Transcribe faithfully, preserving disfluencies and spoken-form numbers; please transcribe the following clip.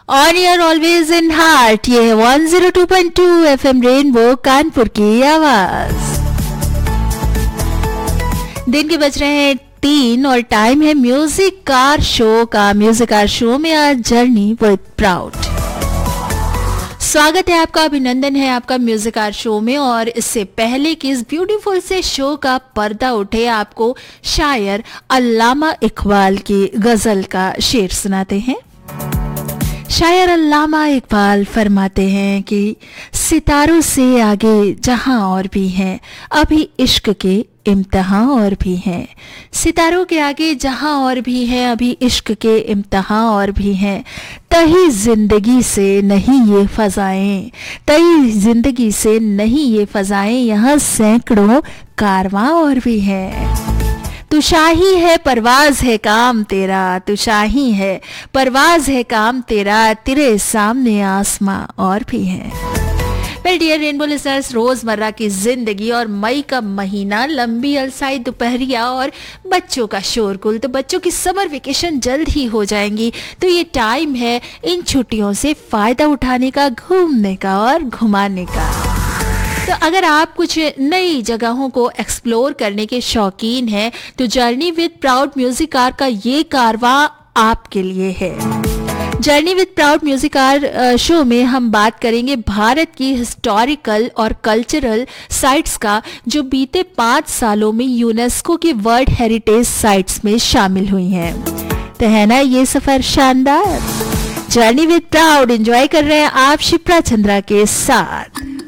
On year always in heart, ये है one zero two point two FM rainbow Kanpur की आवाज। दिन के बज रहे हैं तीन और टाइम है म्यूजिक कार शो का। म्यूजिक कार शो में आज जर्नी विद प्राउड। स्वागत है आपका, अभिनंदन है आपका म्यूजिक कार शो में। और इससे पहले कि इस ब्यूटीफुल से शो का पर्दा उठे, आपको शायर अल्लामा इकबाल की गजल का शेर सुनाते हैं। शायर अल्लामा इकबाल फरमाते हैं कि सितारों से आगे जहां और भी हैं, अभी इश्क के इम्तिहान और भी हैं। सितारों के आगे जहां और भी हैं, अभी इश्क के इम्तिहान और भी हैं। तही जिंदगी से नहीं ये फजाएं, तही जिंदगी से नहीं ये फजाएं, यहाँ सैकड़ों कारवां और भी हैं। तू शाही है परवाज है काम तेरा, तू शाही है परवाज है काम तेरा, तेरे सामने आसमां और भी है। वेल डियर रेनबो लिसनर्स, रोजमर्रा की जिंदगी और मई का महीना, लंबी अलसाई दोपहरिया और बच्चों का शोरगुल, तो बच्चों की समर वेकेशन जल्द ही हो जाएंगी। तो ये टाइम है इन छुट्टियों से फायदा उठाने का, घूमने का और घुमाने का। तो अगर आप कुछ नई जगहों को एक्सप्लोर करने के शौकीन हैं, तो journey with proud music car का ये कारवां आपके लिए है। Journey with proud music car show में हम बात करेंगे भारत की हिस्टोरिकल और कल्चरल साइट्स का, जो बीते पाँच सालों में यूनेस्को की वर्ल्ड हेरिटेज साइट्स में शामिल हुई हैं। तो है ना ये सफर शानदार। जर्नी विद प्राउड एंजॉय कर रहे हैं आप शिप्रा चंद्रा के साथ।